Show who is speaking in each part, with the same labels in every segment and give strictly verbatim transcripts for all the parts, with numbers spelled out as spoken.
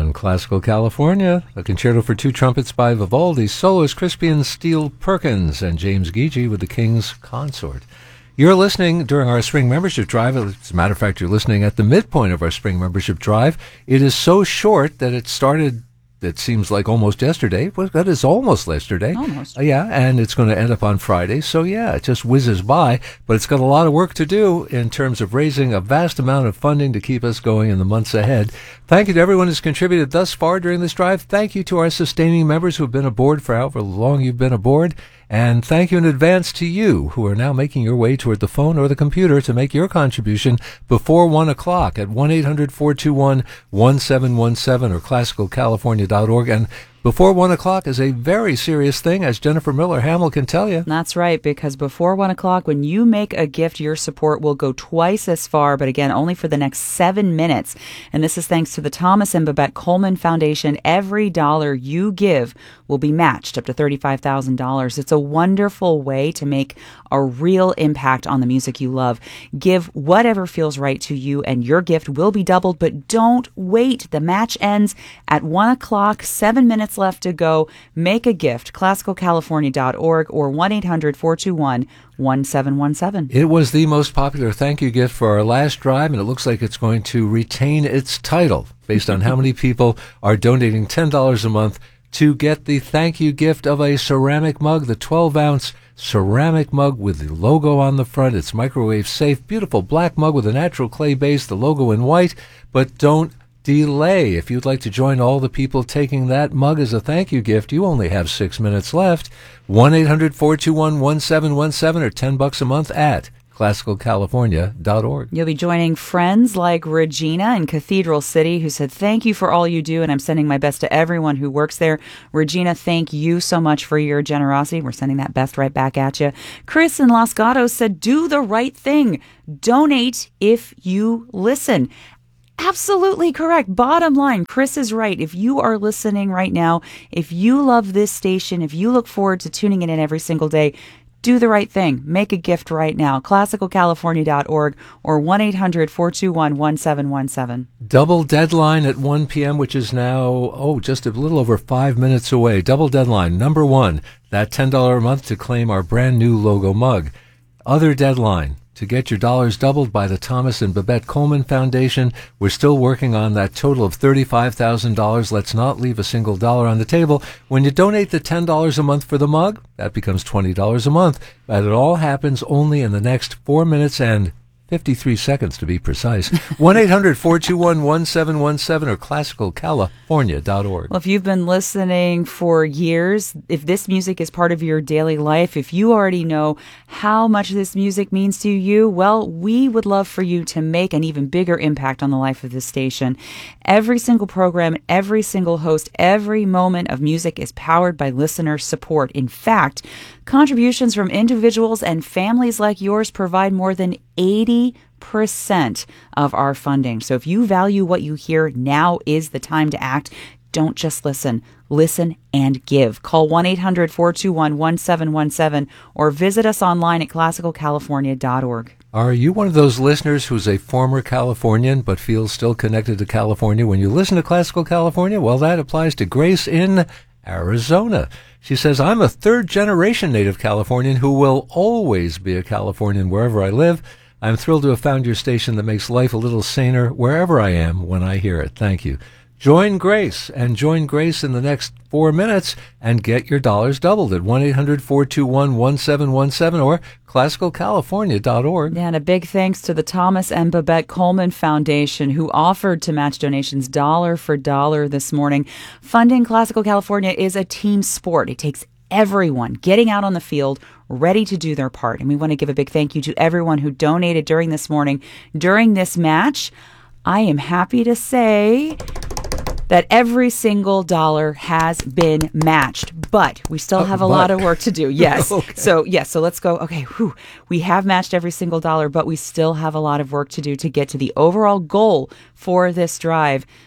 Speaker 1: on Classical California, a concerto for two trumpets by Vivaldi, soloist Crispian Steele Perkins, and James Gygi with the King's Consort. You're listening during our spring membership drive. As a matter of fact, you're listening at the midpoint of our spring membership drive. It is so short that it started, it seems like almost yesterday. Well, that is almost yesterday.
Speaker 2: Almost.
Speaker 1: Uh, yeah, and it's going to end up on Friday. So, yeah, it just whizzes by. But it's got a lot of work to do in terms of raising a vast amount of funding to keep us going in the months ahead. Thank you to everyone who's contributed thus far during this drive. Thank you to our sustaining members who have been aboard for however long you've been aboard. And thank you in advance to you who are now making your way toward the phone or the computer to make your contribution before one o'clock at one eight hundred four two one one seven one seven or classical california dot org. And before one o'clock is a very serious thing, as Jennifer Miller Hamill can tell you.
Speaker 2: That's right, because before one o'clock, when you make a gift, your support will go twice as far, but again, only for the next seven minutes. And this is thanks to the Thomas and Babette Coleman Foundation. Every dollar you give will be matched up to thirty-five thousand dollars. It's a wonderful way to make a real impact on the music you love. Give whatever feels right to you, and your gift will be doubled, but don't wait. The match ends at one o'clock, seven minutes left to go. Make a gift, classical california dot org or one eight hundred four two one one seven one seven.
Speaker 1: It was the most popular thank you gift for our last drive, and it looks like it's going to retain its title based on how many people are donating ten dollars a month to get the thank you gift of a ceramic mug, the twelve ounce ceramic mug with the logo on the front. It's microwave safe, beautiful black mug with a natural clay base, the logo in white. But don't delay. If you'd like to join all the people taking that mug as a thank you gift, you only have six minutes left. one eight hundred four two one one seven one seven or ten bucks a month at classical california dot org.
Speaker 2: You'll be joining friends like Regina in Cathedral City, who said, thank you for all you do, and I'm sending my best to everyone who works there. Regina, thank you so much for your generosity. We're sending that best right back at you. Chris in Los Gatos said, do the right thing. Donate if you listen. Absolutely correct. Bottom line, Chris is right. If you are listening right now, if you love this station, if you look forward to tuning in every single day, do the right thing. Make a gift right now. classical california dot org or one eight hundred four two one one seven one seven.
Speaker 1: Double deadline at one p.m., which is now, oh, just a little over five minutes away. Double deadline. Number one, that ten dollars a month to claim our brand new logo mug. Other deadline, to get your dollars doubled by the Thomas and Babette Coleman Foundation. We're still working on that total of thirty-five thousand dollars. Let's not leave a single dollar on the table. When you donate the ten dollars a month for the mug, that becomes twenty dollars a month. But it all happens only in the next four minutes and fifty-three seconds to be precise. one eight hundred four two one one seven one seven or classical california dot org.
Speaker 2: Well, if you've been listening for years, if this music is part of your daily life, if you already know how much this music means to you, well, we would love for you to make an even bigger impact on the life of this station. Every single program, every single host, every moment of music is powered by listener support. In fact, contributions from individuals and families like yours provide more than eighty percent of our funding. So if you value what you hear, now is the time to act. Don't just listen. Listen and give. Call one eight hundred four two one one seven one seven or visit us online at classical california dot org.
Speaker 1: Are you one of those listeners who's a former Californian but feels still connected to California when you listen to Classical California? Well, that applies to Grace in Arizona. She says, I'm a third-generation native Californian who will always be a Californian wherever I live. I'm thrilled to have found your station that makes life a little saner wherever I am when I hear it. Thank you. Join Grace, and join Grace in the next four minutes and get your dollars doubled at one eight hundred four two one one seven one seven or classical california dot org.
Speaker 2: Yeah, and a big thanks to the Thomas and Babette Coleman Foundation, who offered to match donations dollar for dollar this morning. Funding Classical California is a team sport. It takes everyone getting out on the field, ready to do their part. And we want to give a big thank you to everyone who donated during this morning, during this match. I am happy to say that every single dollar has been matched, but we still have a
Speaker 1: but.
Speaker 2: lot of work to do. Yes.
Speaker 1: Okay.
Speaker 2: So, yes, so let's go. Okay, whew. We have matched every single dollar, but we still have a lot of work to do to get to the overall goal for this drive.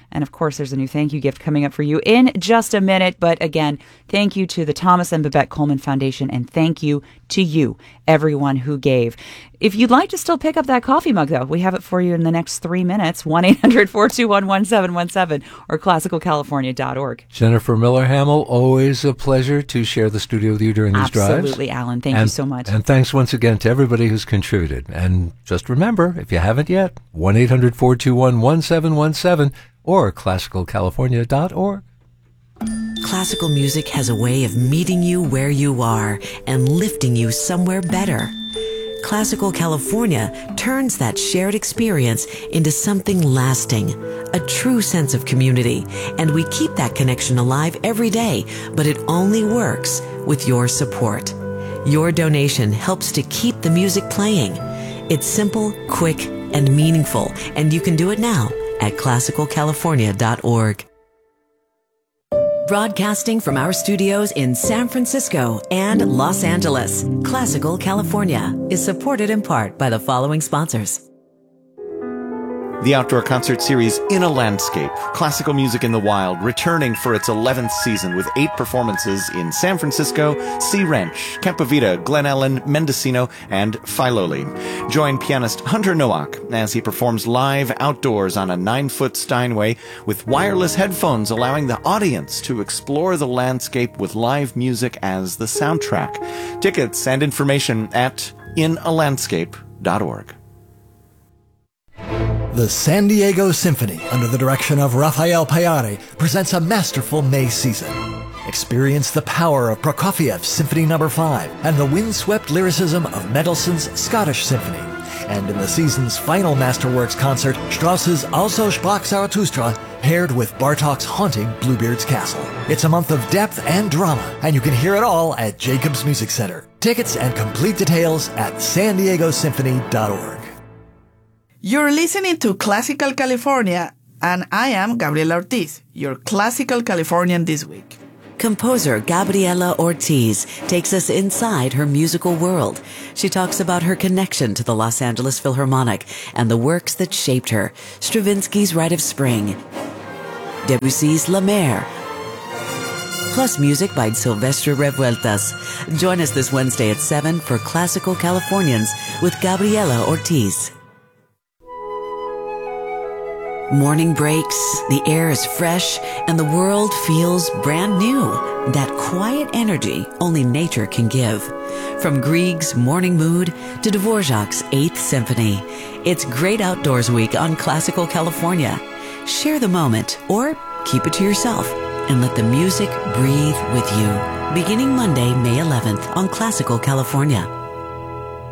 Speaker 2: And of course, there's a new thank you gift coming up for you in just a minute. But again, thank you to the Thomas and Babette Coleman Foundation, and thank you to you, everyone who gave. If you'd like to still pick up that coffee mug, though, we have it for you in the next three minutes. one eight hundred four two one one seven one seven or classical california dot org.
Speaker 1: Jennifer Miller Hamill, always a pleasure to share the studio with you during these
Speaker 2: Absolutely,
Speaker 1: drives.
Speaker 2: Absolutely, Alan. Thank
Speaker 1: and,
Speaker 2: you so much.
Speaker 1: And thanks once again to everybody who's contributed. And just remember, if you haven't yet, one eight hundred four two one one seven one seven or classical california dot org.
Speaker 3: Classical music has a way of meeting you where you are and lifting you somewhere better. Classical California turns that shared experience into something lasting, a true sense of community, and we keep that connection alive every day, but it only works with your support. Your donation helps to keep the music playing. It's simple, quick, and meaningful, and you can do it now at classical california dot org. Broadcasting from our studios in San Francisco and Los Angeles, Classical California is supported in part by the following sponsors.
Speaker 4: The outdoor concert series In a Landscape, Classical Music in the Wild, returning for its eleventh season with eight performances in San Francisco, Sea Ranch, Campovita, Glen Ellen, Mendocino, and Filoli. Join pianist Hunter Nowak as he performs live outdoors on a nine-foot Steinway with wireless headphones, allowing the audience to explore the landscape with live music as the soundtrack. Tickets and information at in a landscape dot org.
Speaker 5: The San Diego Symphony, under the direction of Rafael Payare, presents a masterful May season. Experience the power of Prokofiev's Symphony Number five and the windswept lyricism of Mendelssohn's Scottish Symphony. And in the season's final Masterworks concert, Strauss's Also sprach Zarathustra, paired with Bartók's haunting Bluebeard's Castle. It's a month of depth and drama, and you can hear it all at Jacobs Music Center. Tickets and complete details at san diego symphony dot org.
Speaker 6: You're listening to Classical California, and I am Gabriela Ortiz, your Classical Californian this week.
Speaker 3: Composer Gabriela Ortiz takes us inside her musical world. She talks about her connection to the Los Angeles Philharmonic and the works that shaped her. Stravinsky's Rite of Spring, Debussy's La Mer, plus music by Silvestre Revueltas. Join us this Wednesday at seven for Classical Californians with Gabriela Ortiz. Morning breaks, the air is fresh, and the world feels brand new. That quiet energy only nature can give. From Grieg's Morning Mood to Dvorak's Eighth Symphony, it's Great Outdoors Week on Classical California. Share the moment or keep it to yourself and let the music breathe with you. Beginning Monday, May eleventh on Classical California.